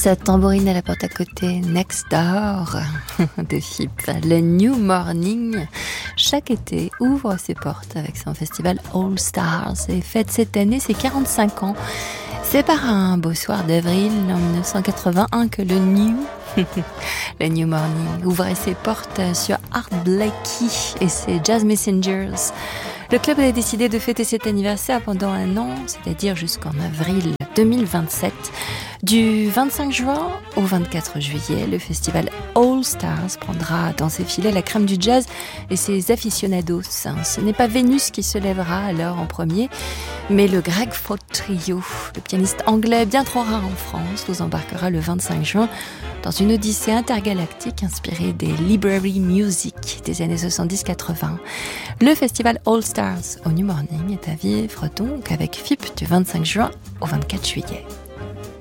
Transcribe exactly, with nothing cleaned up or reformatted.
Sa tambourine à la porte à côté, Next Door de F I P. Le New Morning, chaque été, ouvre ses portes avec son festival All Stars et fête cette année ses quarante-cinq ans. C'est par un beau soir d'avril en dix-neuf cent quatre-vingt-un que le New, le New Morning, ouvrait ses portes sur Art Blakey et ses Jazz Messengers. Le club a décidé de fêter cet anniversaire pendant un an, c'est-à-dire jusqu'en avril deux mille vingt-sept. Du vingt-cinq juin au vingt-quatre juillet, le festival All Stars prendra dans ses filets la crème du jazz et ses aficionados. Ce n'est pas Vénus qui se lèvera alors en premier, mais le Greg Ford Trio. Le pianiste anglais, bien trop rare en France, vous embarquera le vingt-cinq juin dans une odyssée intergalactique inspirée des library music des années soixante-dix quatre-vingts. Le festival All Stars au New Morning est à vivre donc avec F I P du vingt-cinq juin au vingt-quatre juillet.